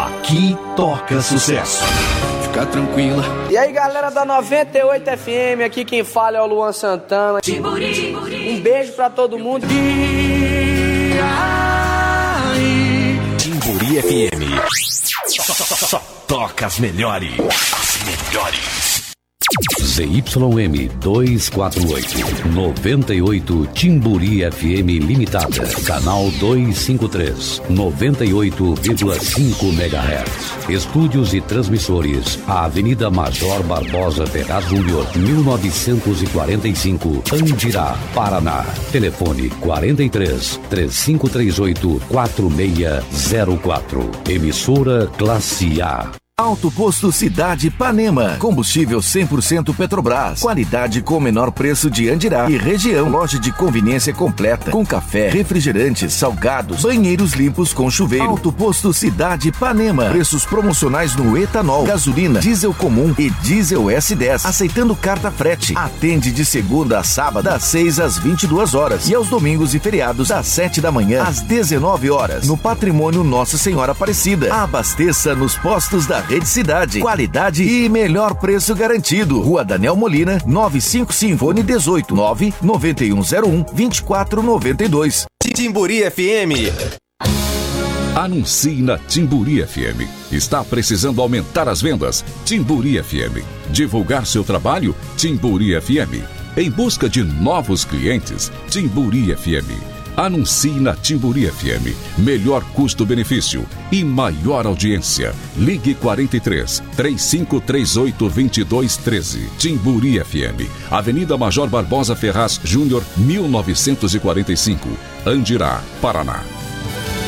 Aqui toca sucesso. Fica tranquila. E aí, galera da 98 FM, aqui quem fala é o Luan Santana. Um beijo pra todo mundo. Timburi FM. Só toca as melhores. As melhores. ZYM 248, 98 Timburi FM Limitada, canal 253, 98,5 MHz. Estúdios e transmissores, a Avenida Major Barbosa Ferraz Júnior, 1945, Andirá, Paraná. Telefone 43 3538 4604. Emissora Classe A. Alto Posto Cidade Ipanema. Combustível 100% Petrobras. Qualidade com o menor preço de Andirá e região. Loja de conveniência completa. Com café, refrigerantes, salgados, banheiros limpos com chuveiro. Alto Posto Cidade Ipanema. Preços promocionais no etanol, gasolina, diesel comum e diesel S10. Aceitando carta frete. Atende de segunda a sábado, das 6 às 22 horas. E aos domingos e feriados, das 7 da manhã às 19 horas. No Patrimônio Nossa Senhora Aparecida. Abasteça nos postos da Rede Cidade. Qualidade e melhor preço garantido. Rua Daniel Molina, 955, fone 18 99101 2492. Timburi FM. Anuncie na Timburi FM. Está precisando aumentar as vendas? Timburi FM. Divulgar seu trabalho? Timburi FM. Em busca de novos clientes? Timburi FM. Anuncie na Timburi FM. Melhor custo-benefício e maior audiência. Ligue 43 3538 2213. Timburi FM. Avenida Major Barbosa Ferraz Júnior, 1945. Andirá, Paraná.